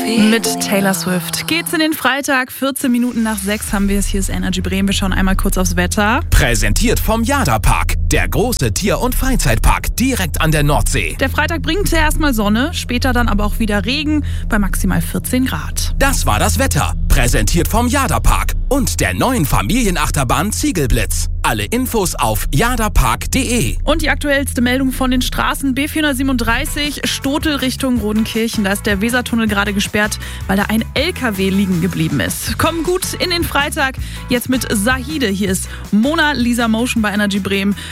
Mit Taylor Swift geht's in den Freitag. 14 Minuten nach 6 haben wir es. Hier ist Energy Bremen. Wir schauen einmal kurz aufs Wetter. Präsentiert vom Jada-Park, der große Tier- und Freizeitpark direkt an der Nordsee. Der Freitag bringt erstmal Sonne, später dann aber auch wieder Regen bei maximal 14 Grad. Das war das Wetter. Präsentiert vom Jada-Park und der neuen Familienachterbahn Ziegelblitz. Alle Infos auf jadapark.de. Und die aktuellste Meldung von den Straßen B437 Stotel Richtung Rodenkirchen. Da ist der Wesertunnel gerade gesperrt, weil da ein LKW liegen geblieben ist. Kommen gut in den Freitag. Jetzt mit Zahide. Hier ist Mona Lisa Motion bei Energy Bremen.